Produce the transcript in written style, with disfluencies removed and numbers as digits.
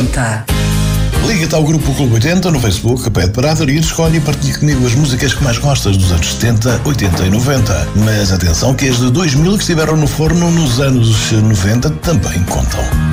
80. Liga-te ao Grupo Clube 80 no Facebook, pede para aderir, escolhe e partilha comigo as músicas que mais gostas dos anos 70, 80 e 90. Mas atenção que as de 2000 que estiveram no forno nos anos 90 também contam.